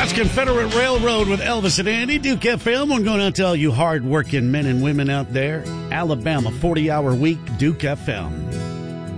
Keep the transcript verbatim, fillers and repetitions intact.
That's Confederate Railroad with Elvis and Andy. Duke F M. I'm going out to all you hard-working men and women out there. Alabama, forty-hour week, Duke F M.